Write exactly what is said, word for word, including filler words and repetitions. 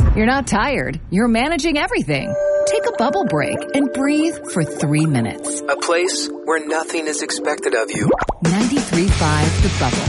You're not tired. You're managing everything. Take a bubble break and breathe for three minutes. A place where nothing is expected of you. ninety-three point five The Bubble.